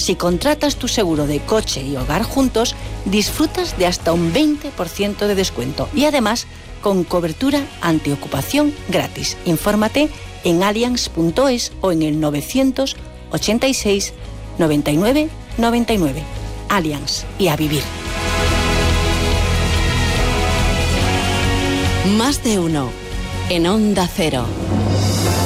Si contratas tu seguro de coche y hogar juntos, disfrutas de hasta un 20% de descuento y además con cobertura antiocupación gratis. Infórmate en allianz.es o en el 986 99 99. Allianz, y a vivir. Más de uno en Onda Cero.